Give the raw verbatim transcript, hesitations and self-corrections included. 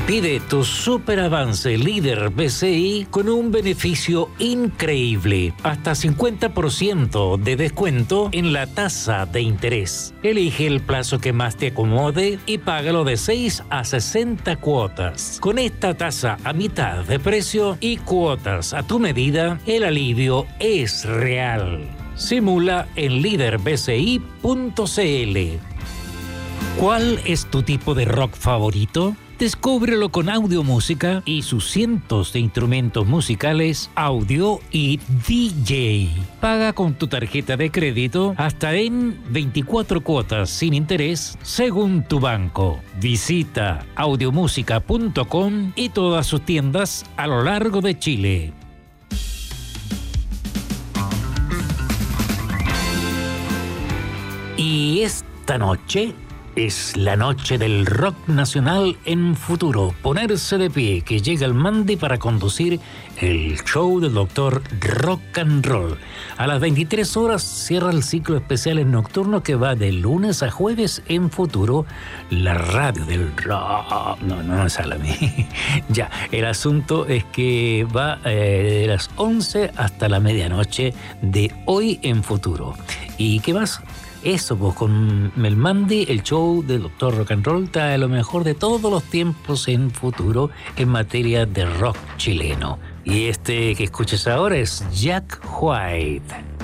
Pide tu super avance líder B C I con un beneficio increíble, hasta cincuenta por ciento de descuento en la tasa de interés. Elige el plazo que más te acomode y págalo de seis a sesenta cuotas. Con esta tasa a mitad de precio y cuotas a tu medida, el alivio es real. Simula en líder b c i punto c l. ¿Cuál es tu tipo de rock favorito? Descúbrelo con Audio Música y sus cientos de instrumentos musicales, audio y D J. Paga con tu tarjeta de crédito hasta en veinticuatro cuotas sin interés según tu banco. Visita audiomúsica punto com y todas sus tiendas a lo largo de Chile. Y esta noche es la noche del rock nacional en Futuro. Ponerse de pie, que llega el Mandy para conducir el show del doctor Rock and Roll. A las veintitrés horas cierra el ciclo especial en nocturno que va de lunes a jueves en Futuro, la radio del rock. No, no me sale a mí. Ya, el asunto es que va eh, de las once hasta la medianoche de hoy en Futuro. ¿Y qué más? Eso, pues con el Mandy, el show del doctor Rock and Roll trae lo mejor de todos los tiempos en Futuro en materia de rock chileno. Y este que escuches ahora es Jack White.